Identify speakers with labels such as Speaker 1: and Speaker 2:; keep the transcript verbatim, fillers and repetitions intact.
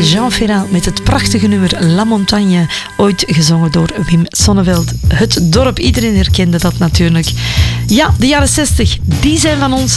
Speaker 1: Jean Ferrat met het prachtige nummer La Montagne, ooit gezongen door Wim Sonneveld. Het dorp, iedereen herkende dat natuurlijk. Ja, de jaren zestig, die zijn van ons.